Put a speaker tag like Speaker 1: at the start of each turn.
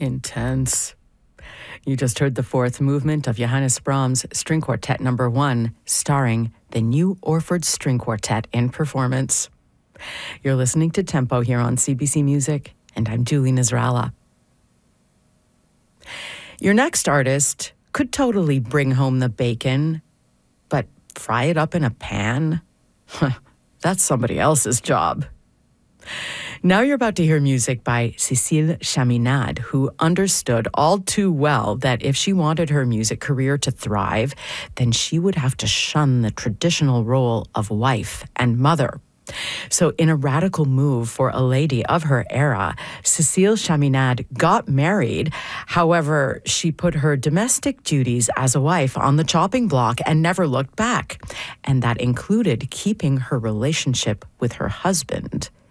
Speaker 1: Intense. You just heard the fourth movement of Johannes Brahms' String Quartet No. 1, starring the New Orford String Quartet in performance. You're listening to Tempo here on CBC Music, and I'm Julie Nasrallah. Your next artist could totally bring home the bacon, but fry it up in a pan? That's somebody else's job. Now you're about to hear music by Cécile Chaminade, who understood all too well that if she wanted her music career to thrive, then she would have to shun the traditional role of wife and mother. So in a radical move for a lady of her era, Cécile Chaminade got married. However, she put her domestic duties as a wife on the chopping block and never looked back. And that included keeping her relationship with her husband